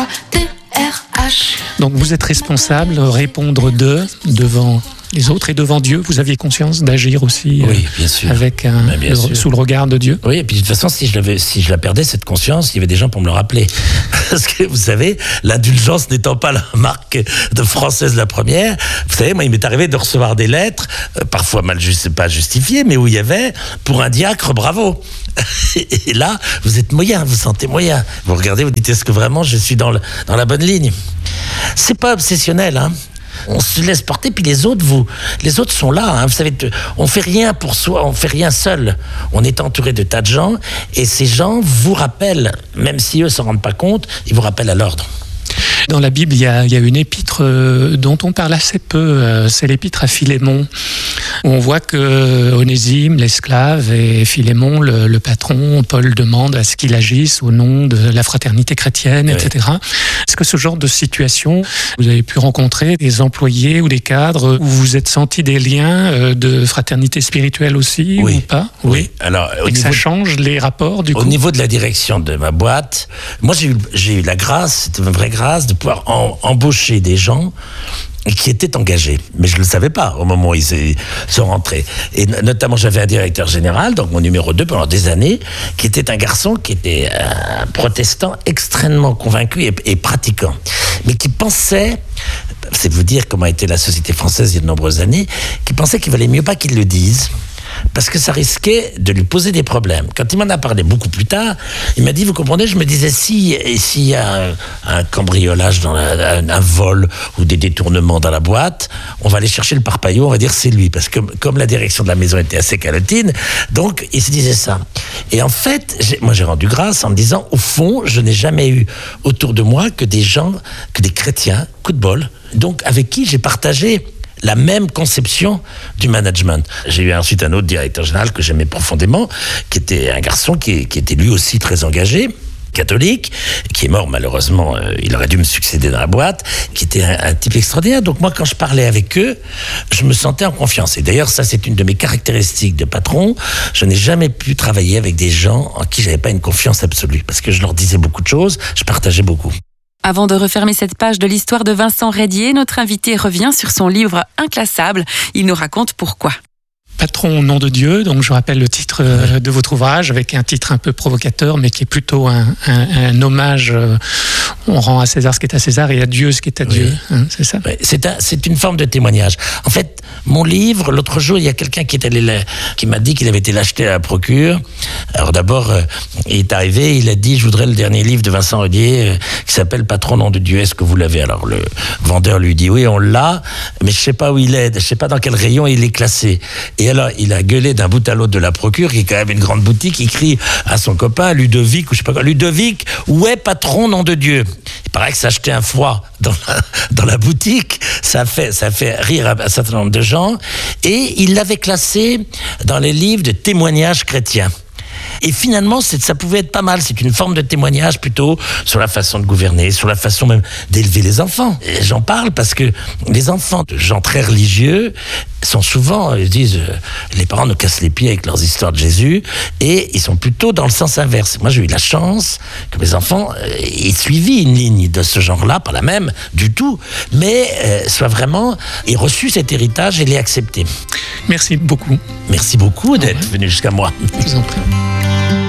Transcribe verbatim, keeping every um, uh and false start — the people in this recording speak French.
T R H. Donc vous êtes responsable, répondre de, devant les autres et devant Dieu. Vous aviez conscience d'agir aussi oui, bien sûr. Avec un, ben, bien le, sûr. sous le regard de Dieu. Oui, et puis de toute façon, si je, l'avais, si je la perdais, cette conscience, il y avait des gens pour me le rappeler. Parce que vous savez, l'indulgence n'étant pas la marque de française la première, vous savez, moi, il m'est arrivé de recevoir des lettres, euh, parfois mal juste, pas justifiées, mais où il y avait, pour un diacre, bravo. Et là, vous êtes moyen, vous sentez moyen. Vous regardez, vous dites, est-ce que vraiment je suis dans, le, dans la bonne ligne ? C'est pas obsessionnel, hein. On se laisse porter, puis les autres, vous, les autres sont là. Hein, vous savez, on fait rien pour soi, on fait rien seul. On est entouré de tas de gens, et ces gens vous rappellent, même si eux s'en rendent pas compte, ils vous rappellent à l'ordre. Dans la Bible, il y a, il y a une épître euh, dont on parle assez peu, euh, c'est l'épître à Philémon, où on voit que Onésime, l'esclave, et Philémon, le, le patron, Paul demande à ce qu'il agisse au nom de la fraternité chrétienne, oui. et cetera. Est-ce que ce genre de situation, vous avez pu rencontrer des employés ou des cadres où vous êtes senti des liens euh, de fraternité spirituelle aussi, oui. ou pas ? Oui. oui. Alors, et que ça change les rapports, du au coup ? Au niveau de la direction de ma boîte, moi j'ai eu, j'ai eu la grâce, c'était une vraie grâce, de pouvoir en, embaucher des gens qui étaient engagés. Mais je ne le savais pas au moment où ils sont rentrés. Et notamment, j'avais un directeur général, donc mon numéro deux pendant des années, qui était un garçon qui était un protestant extrêmement convaincu et, et pratiquant, mais qui pensait, c'est vous dire comment était la société française il y a de nombreuses années, qui pensait qu'il valait mieux pas qu'il le dise, parce que ça risquait de lui poser des problèmes. Quand il m'en a parlé beaucoup plus tard, il m'a dit, vous comprenez, je me disais, si, s'il y a un, un cambriolage, dans la, un, un vol ou des détournements dans la boîte, on va aller chercher le parpaillot, on va dire c'est lui, parce que comme la direction de la maison était assez calotine, donc il se disait ça. Et en fait, j'ai, moi j'ai rendu grâce en me disant, au fond, je n'ai jamais eu autour de moi que des gens, que des chrétiens, coup de bol, donc avec qui j'ai partagé la même conception du management. J'ai eu ensuite un autre directeur général que j'aimais profondément, qui était un garçon qui, qui était lui aussi très engagé, catholique, qui est mort malheureusement, euh, il aurait dû me succéder dans la boîte, qui était un, un type extraordinaire. Donc moi, quand je parlais avec eux, je me sentais en confiance. Et d'ailleurs, ça, c'est une de mes caractéristiques de patron. Je n'ai jamais pu travailler avec des gens en qui j'avais pas une confiance absolue, parce que je leur disais beaucoup de choses, je partageais beaucoup. Avant de refermer cette page de l'histoire de Vincent Reydier, notre invité revient sur son livre Inclassable. Il nous raconte pourquoi. Patron au nom de Dieu, donc je rappelle le titre euh, de votre ouvrage, avec un titre un peu provocateur, mais qui est plutôt un, un, un hommage. Euh, on rend à César ce qui est à César et à Dieu ce qui est à oui. Dieu. Hein, c'est ça ? Oui, c'est, un, c'est une forme de témoignage. En fait, mon livre, l'autre jour, il y a quelqu'un qui est allé la, qui m'a dit qu'il avait été l'acheter à la procure. Alors d'abord, euh, il est arrivé, il a dit, je voudrais le dernier livre de Vincent Reydier euh, qui s'appelle Patron au nom de Dieu. Est-ce que vous l'avez ? Alors le vendeur lui dit, oui, on l'a, mais je sais pas où il est, je sais pas dans quel rayon il est classé. Et alors, il a gueulé d'un bout à l'autre de la procure, qui est quand même une grande boutique, il crie à son copain, Ludovic, ou je sais pas quoi, Ludovic, où est Patron, nom de Dieu ? Il paraît que s'acheter un foie dans la, dans la boutique, ça fait, ça fait rire un certain nombre de gens, et il l'avait classé dans les livres de témoignages chrétiens. Et finalement, c'est, ça pouvait être pas mal. C'est une forme de témoignage plutôt sur la façon de gouverner, sur la façon même d'élever les enfants. Et j'en parle parce que les enfants de gens très religieux sont souvent, ils disent, euh, les parents nous cassent les pieds avec leurs histoires de Jésus, et ils sont plutôt dans le sens inverse. Moi, j'ai eu la chance que mes enfants euh, aient suivi une ligne de ce genre-là, pas la même du tout, mais euh, soient vraiment, aient reçu cet héritage et l'aient accepté. Merci beaucoup. Merci beaucoup d'être venu jusqu'à moi. Je vous en prie.